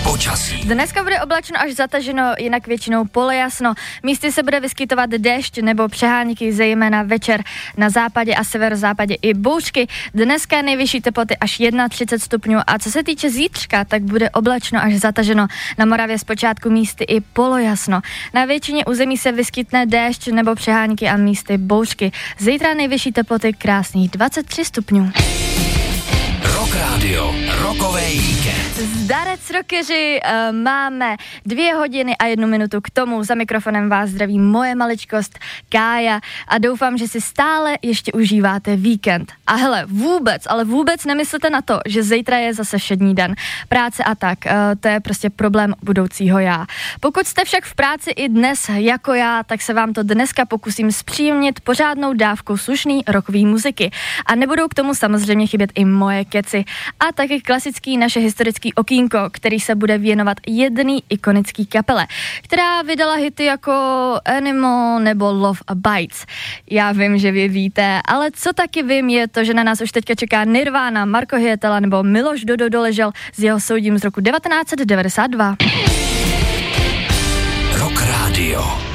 Počasí. Dneska bude oblačno až zataženo, jinak většinou polojasno. Místy se bude vyskytovat déšť nebo přehánky, zejména večer na západě a severozápadě i bouřky. Dneska nejvyšší teploty až 31 stupňů a co se týče zítřka, tak bude oblačno až zataženo. Na Moravě zpočátku místy i polojasno. Na většině území se vyskytne déšť nebo přehánky a místy bouřky. Zítra nejvyšší teploty krásných 23 stupňů. Rock Radio, rokovej víkend. Zdarec rockeři, máme 2 hodiny a 1 minutu k tomu. Za mikrofonem vás zdraví moje maličkost Kája a doufám, že si stále ještě užíváte víkend. A hele, vůbec nemyslete na to, že zítra je zase všední den. Práce a tak, to je prostě problém budoucího já. Pokud jste však v práci i dnes jako já, tak se vám to dneska pokusím zpříjemnit pořádnou dávkou slušný rockový muziky. A nebudou k tomu samozřejmě chybět i moje keci. A taky klasický naše historický okýnko, který se bude věnovat jedný ikonický kapele, která vydala hity jako Animal nebo Love Bites. Já vím, že vy víte, ale co taky vím je to, že na nás už teďka čeká Nirvana, Marko Hyetala nebo Miloš Dodo Doležel z jeho soudím z roku 1992. Rock Radio.